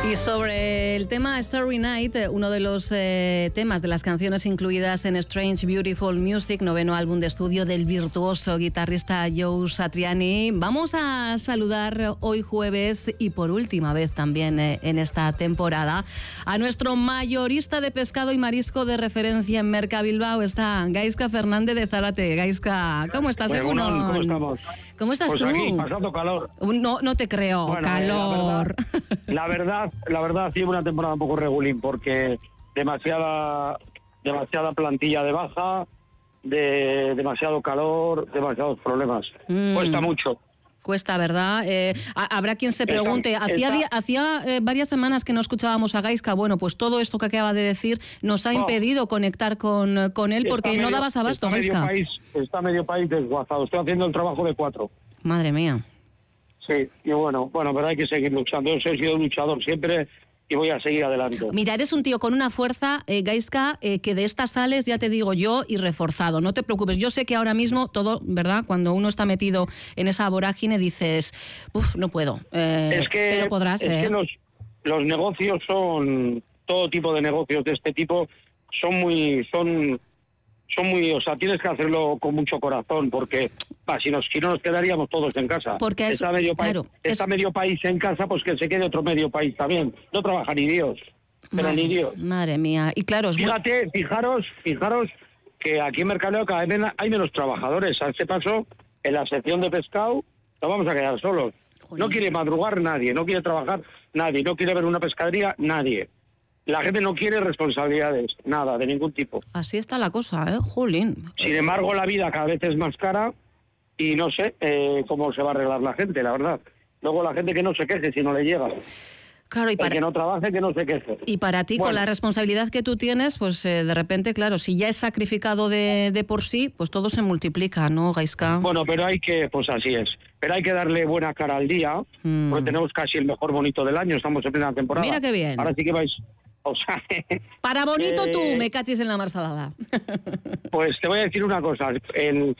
Y sobre el tema Starry Night, uno de los temas de las canciones incluidas en Strange Beautiful Music, noveno álbum de estudio del virtuoso guitarrista Joe Satriani, vamos a saludar hoy jueves y por última vez también en esta temporada a nuestro mayorista de pescado y marisco de referencia en Merca Bilbao. Está Gaizka Fernández de Zárate. Gaizka, ¿cómo estás? Bueno, ¿cómo estamos? ¿Cómo estás pues tú? Aquí, pasando calor. No te creo, bueno, calor. La verdad ha sido una temporada un poco regulín porque demasiada plantilla de baja, demasiado calor, demasiados problemas. Cuesta mucho. Cuesta, ¿verdad? Habrá quien se pregunte, hacía varias semanas que no escuchábamos a Gaizka. Bueno, pues todo esto que acaba de decir nos ha impedido conectar con él porque no dabas abasto, Gaizka. Está medio país desguazado. Estoy haciendo el trabajo de 4. Madre mía. Sí, y bueno, pero hay que seguir luchando. Yo he sido luchador siempre y voy a seguir adelante. Mira, eres un tío con una fuerza, Gaizka, que de estas sales, ya te digo yo, y reforzado. No te preocupes. Yo sé que ahora mismo todo, ¿verdad? Cuando uno está metido en esa vorágine dices, no puedo. Pero podrás. Es que los negocios son, todo tipo de negocios de este tipo son muy, o sea, tienes que hacerlo con mucho corazón, porque si no nos quedaríamos todos en casa. Porque está medio país en casa, pues que se quede otro medio país también. No trabaja ni Dios, pero ni Dios. Madre mía. Y claro, fijaros que aquí en Mercadeo cada vez hay menos trabajadores. A este paso, en la sección de pescado, nos vamos a quedar solos. Joder. No quiere madrugar nadie, no quiere trabajar nadie, no quiere ver una pescadería nadie. La gente no quiere responsabilidades, nada, de ningún tipo. Así está la cosa, Jolín. Sin embargo, la vida cada vez es más cara y no sé cómo se va a arreglar la gente, la verdad. Luego la gente que no se queje si no le llega. Claro, y que no trabaje, que no se queje. Y para ti, con la responsabilidad que tú tienes, pues de repente, claro, si ya es sacrificado de por sí, pues todo se multiplica, ¿no, Gaizka? Bueno, pero pues así es. Pero hay que darle buena cara al día, porque tenemos casi el mejor bonito del año, estamos en plena temporada. Mira qué bien. Ahora sí que vais... O sea, para bonito tú, me cachis en la mar salada. Pues te voy a decir una cosa.